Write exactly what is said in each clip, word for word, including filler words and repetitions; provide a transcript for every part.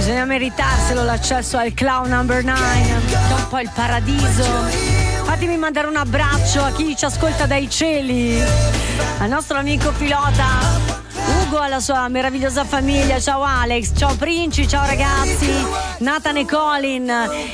Bisogna meritarselo l'accesso al Cloud Number nine, che è un po' il paradiso. Fatemi mandare un abbraccio a chi ci ascolta dai cieli, al nostro amico pilota Ugo, alla sua meravigliosa famiglia. Ciao Alex, ciao Princi, ciao ragazzi, Nathan e Colin.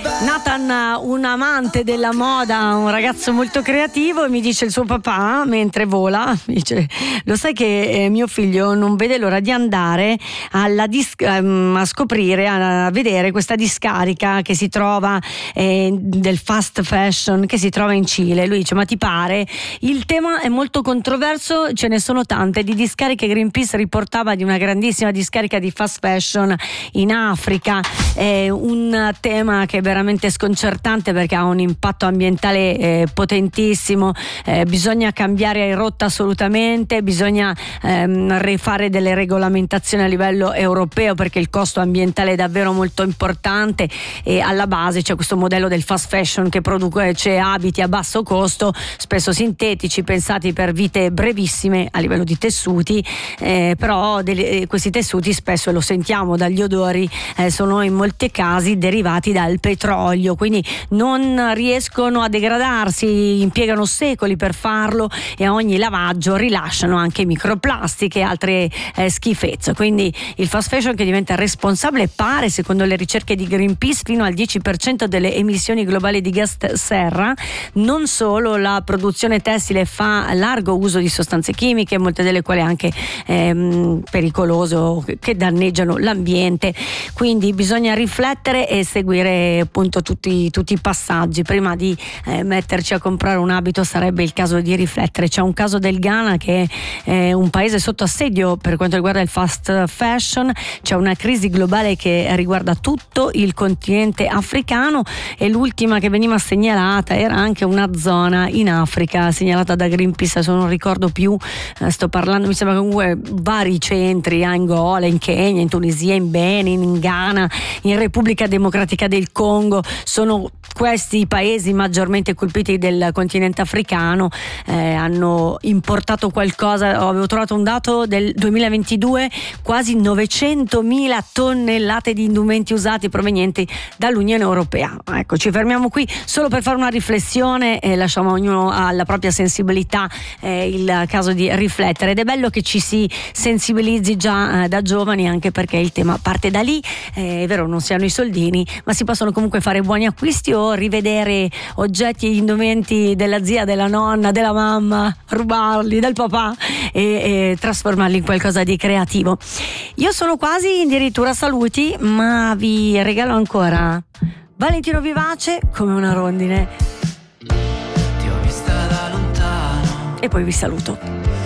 Nathan, un amante della moda, un ragazzo molto creativo, e mi dice il suo papà mentre vola, dice: lo sai che eh, mio figlio non vede l'ora di andare alla dis- um, a scoprire, a vedere questa discarica che si trova eh, del fast fashion che si trova in Cile. Lui dice: ma ti pare? Il tema è molto controverso, ce ne sono tante di discariche. Greenpeace riportava di una grandissima discarica di fast fashion in Africa, è un tema che è veramente sconcertante perché ha un impatto ambientale eh, potentissimo. Eh, bisogna cambiare rotta assolutamente, bisogna ehm, rifare delle regolamentazioni a livello europeo perché il costo ambientale è davvero molto importante, e alla base c'è questo modello del fast fashion che produce abiti a basso costo, spesso sintetici, pensati per vite brevissime a livello di tessuti. Eh, però delle, questi tessuti spesso, lo sentiamo dagli odori, eh, sono in molti casi derivati dal petrolio, quindi non riescono a degradarsi, impiegano secoli per farlo, e a ogni lavaggio rilasciano anche microplastiche e altre eh, schifezze. Quindi il fast fashion che diventa responsabile, pare, secondo le ricerche di Greenpeace, fino al dieci per cento delle emissioni globali di gas serra. Non solo, la produzione tessile fa largo uso di sostanze chimiche, molte delle quali anche ehm, pericolose, che danneggiano l'ambiente. Quindi bisogna riflettere e seguire appunto tutti, tutti i passaggi prima di eh, metterci a comprare un abito. Sarebbe il caso di riflettere. C'è un caso del Ghana, che è un paese sotto assedio per quanto riguarda il fast fashion. C'è una crisi globale che riguarda tutto il continente africano, e l'ultima che veniva segnalata era anche una zona in Africa segnalata da Greenpeace. Se non ricordo più, eh, sto parlando, mi sembra comunque vari centri, in Angola, in Kenya, in Tunisia, in Benin, in Ghana, in Repubblica Democratica del Congo. Sono questi i paesi maggiormente colpiti del continente africano. Eh, hanno importato qualcosa, avevo trovato un dato del duemilaventidue, quasi novecentomila tonnellate di indumenti usati provenienti dall'Unione Europea. Ecco, ci fermiamo qui solo per fare una riflessione e lasciamo ognuno alla propria sensibilità eh, il caso di riflettere. Ed è bello che ci si sensibilizzi già eh, da giovani, anche perché il tema parte da lì. Eh, è vero, non si hanno i soldini, ma si possono comunque fare buoni acquisti o rivedere oggetti e indumenti della zia, della nonna, della mamma, rubarli del papà e, e trasformarli in qualcosa di creativo. Io sono quasi addirittura saluti, ma vi regalo ancora Valentino Vivace, Come una rondine, Ti ho vista da lontano e poi vi saluto.